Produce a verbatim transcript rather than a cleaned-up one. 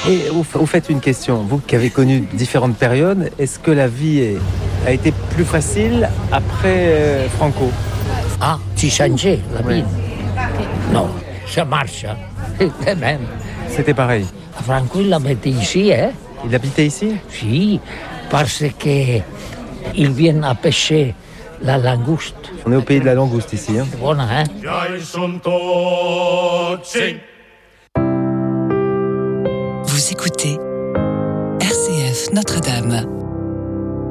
Et au, au fait, une question. Vous qui avez connu différentes périodes, est-ce que la vie est, a été plus facile après euh, Franco? Ah, tu changeais la vie? Oui. Non, ça marche. Hein. Et même. C'était pareil. Franco, il habitait ici, hein? Il habitait ici? Si, parce que ils viennent à pêcher la langouste. On est au pays de la langouste ici. Hein. C'est bon, hein? Vous écoutez R C F Notre-Dame.